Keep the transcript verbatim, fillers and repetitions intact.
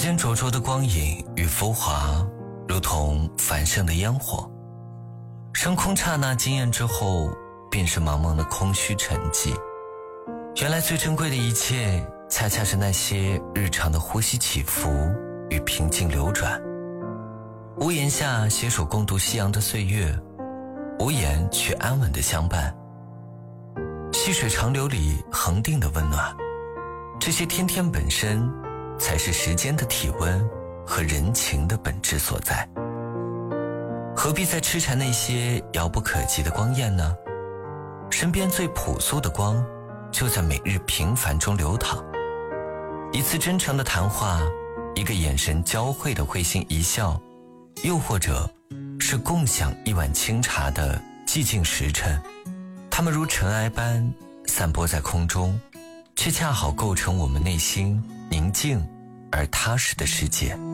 间灼灼的光影与浮华，如同繁盛的烟火。升空刹那惊艳之后，便是茫茫的空虚沉寂。原来最珍贵的一切，恰恰是那些日常的呼吸起伏与平静流转。屋檐下携手共度夕阳的岁月，无言却安稳的相伴。细水长流里恒定的温暖，这些天天本身才是时间的体温和人情的本质所在。何必再痴缠那些遥不可及的光焰呢？身边最朴素的光，就在每日平凡中流淌。一次真诚的谈话，一个眼神交汇的会心一笑，又或者是共享一碗清茶的寂静时辰，它们如尘埃般散播在空中，却恰好构成我们内心宁静而踏实的世界。